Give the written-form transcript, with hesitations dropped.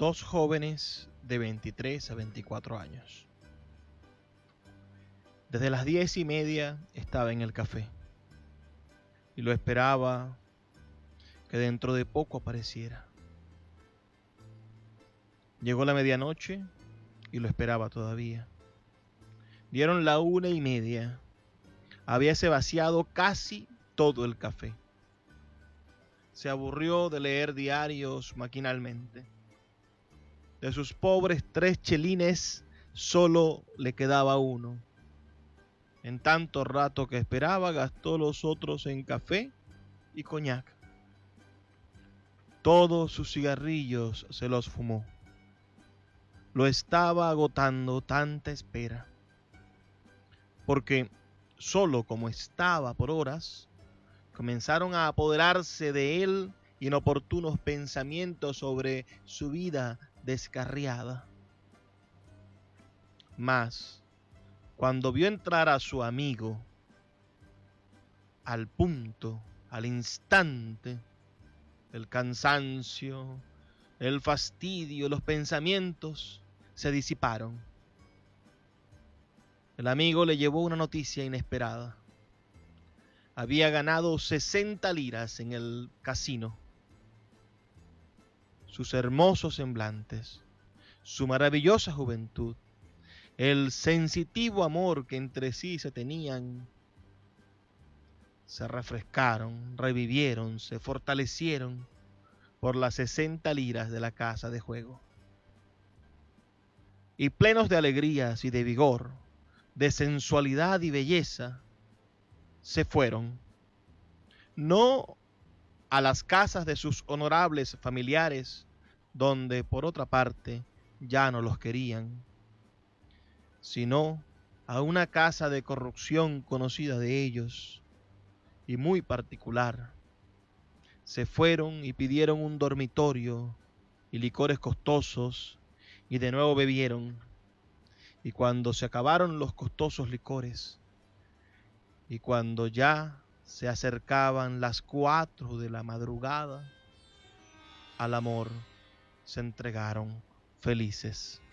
Dos jóvenes de 23 a 24 años. Desde las 10:30 estaba en el café y lo esperaba que dentro de poco apareciera. Llegó la medianoche y lo esperaba todavía. Dieron la 1:30. Habíase vaciado casi todo el café. Se aburrió de leer diarios maquinalmente. De sus pobres 3 chelines solo le quedaba uno. En tanto rato que esperaba, gastó los otros en café y coñac. Todos sus cigarrillos se los fumó. Lo estaba agotando tanta espera. Porque solo como estaba por horas, comenzaron a apoderarse de él inoportunos pensamientos sobre su vida descarriada. Mas, cuando vio entrar a su amigo, al punto, al instante, el cansancio, el fastidio, los pensamientos se disiparon. El amigo le llevó una noticia inesperada. Había ganado 60 liras en el casino. Sus hermosos semblantes, su maravillosa juventud, el sensitivo amor que entre sí se tenían, se refrescaron, revivieron, se fortalecieron por las 60 liras de la casa de juego. Y plenos de alegrías y de vigor, de sensualidad y belleza, se fueron, no a las casas de sus honorables familiares, donde por otra parte ya no los querían, sino a una casa de corrupción conocida de ellos y muy particular. Se fueron y pidieron un dormitorio y licores costosos y de nuevo bebieron. Y cuando se acabaron los costosos licores y cuando ya se acercaban las 4 de la madrugada, al amor se entregaron felices.